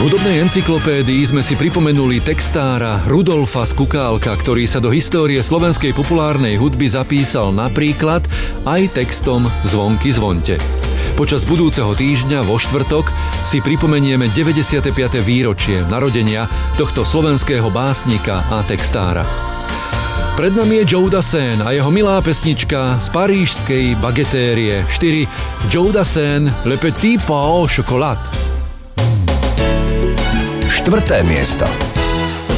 hudobnej encyklopédii sme si pripomenuli textára Rudolfa Skukálka, ktorý sa do histórie slovenskej populárnej hudby zapísal napríklad aj textom Zvonky zvonte. Počas budúceho týždňa vo štvrtok si pripomenieme 95. výročie narodenia tohto slovenského básnika a textára. Pred nami je Joe Dassin a jeho milá pesnička z parížskej bagetérie 4 Joe Dassin Le Petit Pain au Chocolat. 4. miesto.